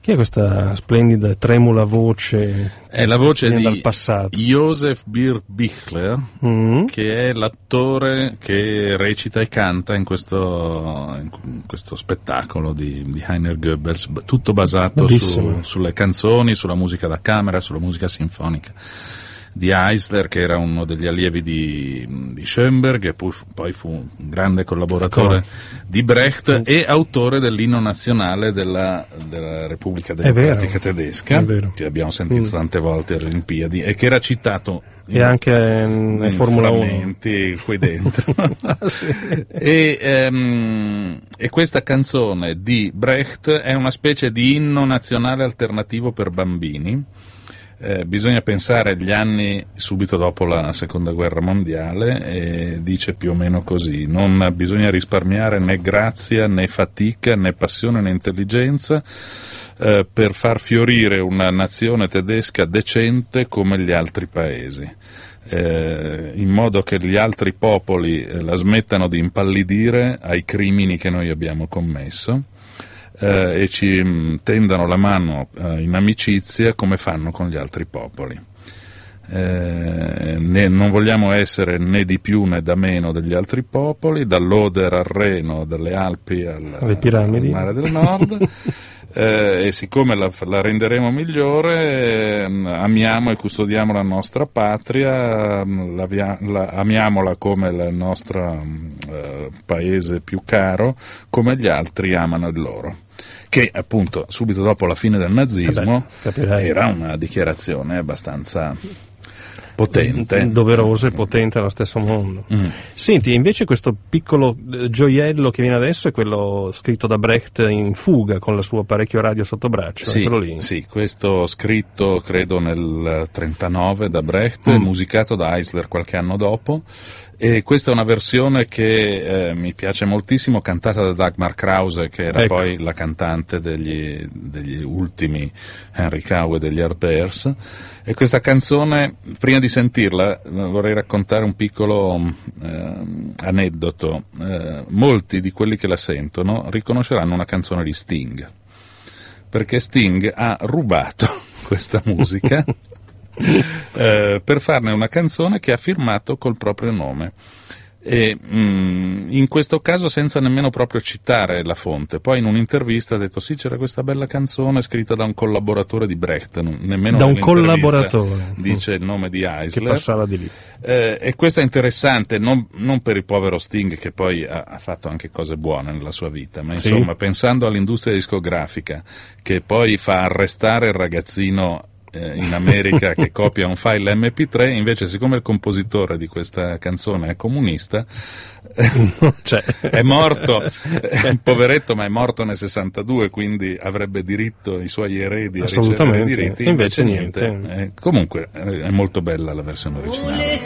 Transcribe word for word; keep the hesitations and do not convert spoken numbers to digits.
Chi è questa splendida e tremula voce? È la voce di dal passato? Josef Bier-Bichler, mm. che è l'attore che recita e canta in questo, in questo spettacolo di, di Heiner Goebbels, tutto basato su, sulle canzoni, sulla musica da camera, sulla musica sinfonica di Eisler, che era uno degli allievi di, di Schoenberg, e poi, poi fu un grande collaboratore ecco. di Brecht e autore dell'inno nazionale della, della Repubblica Democratica Tedesca, che abbiamo sentito mm. tante volte alle Olimpiadi, e che era citato e in, anche in, in Formula uno qui dentro. sì. e, ehm, e questa canzone di Brecht è una specie di inno nazionale alternativo per bambini. Eh, bisogna pensare agli anni subito dopo la seconda guerra mondiale, e dice più o meno così: non bisogna risparmiare né grazia né fatica né passione né intelligenza eh, per far fiorire una nazione tedesca decente come gli altri paesi, eh, in modo che gli altri popoli eh, la smettano di impallidire ai crimini che noi abbiamo commesso. Eh, e ci mh, tendano la mano eh, in amicizia come fanno con gli altri popoli. Eh, ne, non vogliamo essere né di più né da meno degli altri popoli, dall'Oder al Reno, dalle Alpi al, al Mare del Nord. eh, e siccome la, la renderemo migliore, eh, amiamo e custodiamo la nostra patria, la, la, amiamola come il nostro eh, paese più caro, come gli altri amano il loro. Che appunto subito dopo la fine del nazismo Vabbè, era una dichiarazione abbastanza potente, doverosa e potente allo stesso modo. Mm. Senti, invece questo piccolo gioiello che viene adesso è quello scritto da Brecht in fuga con il suo apparecchio radio sotto braccio, sì, quello lì. Sì, questo scritto credo nel trentanove da Brecht, mm. musicato da Eisler qualche anno dopo. E questa è una versione che eh, mi piace moltissimo, cantata da Dagmar Krause, che era ecco. poi la cantante degli, degli ultimi Henry Cow e degli Yardbirds. E questa canzone, prima di sentirla, vorrei raccontare un piccolo eh, aneddoto. Eh, molti di quelli che la sentono riconosceranno una canzone di Sting, perché Sting ha rubato questa musica Eh, per farne una canzone che ha firmato col proprio nome, e mh, in questo caso senza nemmeno proprio citare la fonte. Poi in un'intervista ha detto sì, c'era questa bella canzone scritta da un collaboratore di Brecht, nemmeno da un collaboratore dice il nome di Eisler, che passava di lì. Eh, e questo è interessante non, non per il povero Sting, che poi ha, ha fatto anche cose buone nella sua vita, ma insomma sì. pensando all'industria discografica che poi fa arrestare il ragazzino in America che copia un file emme pi tre, invece siccome il compositore di questa canzone è comunista, cioè. è morto, è poveretto, ma è morto nel sessantadue, quindi avrebbe diritto i suoi eredi a ricevere i diritti, invece, invece niente, niente. Eh, comunque è molto bella la versione originale.